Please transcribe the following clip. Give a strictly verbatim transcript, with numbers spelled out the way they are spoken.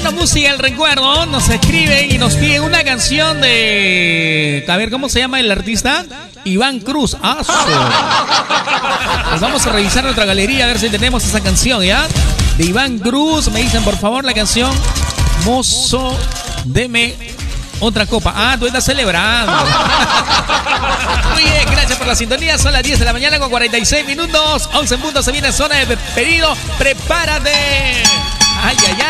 la música del recuerdo. Nos escriben y nos piden una canción de... A ver, ¿cómo se llama el artista? Iván Cruz. Ah, su... Pues vamos a revisar nuestra galería a ver si tenemos esa canción, ¿ya? De Iván Cruz. Me dicen, por favor, la canción Mozo, deme otra copa. Ah, tú estás celebrando. Muy bien, gracias por la sintonía. Son las diez de la mañana con cuarenta y seis minutos. once en punto se viene zona de pedido. Prepárate. Ay, ay, ay.